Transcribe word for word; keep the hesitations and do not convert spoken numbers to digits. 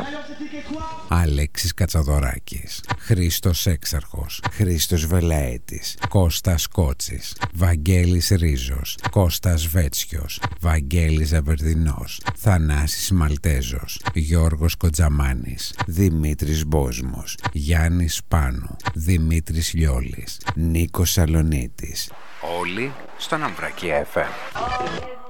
Αλέξης Κατσαδωράκης, Χρήστος Έξαρχος, Χρήστος Βελαέτης, Κώστας Κότσης, Βαγγέλης Ρίζος, Κώστας Βέτσιος, Βαγγέλης Ζαβερδινός, Θανάσης Μαλτέζος, Γιώργος Κοντζαμάνης, Δημήτρης Μπόσμος, Γιάννης Πάνου, Δημήτρης Λιόλης, Νίκος Σαλονίτης. Όλοι στον Αμβρακή εφ εμ.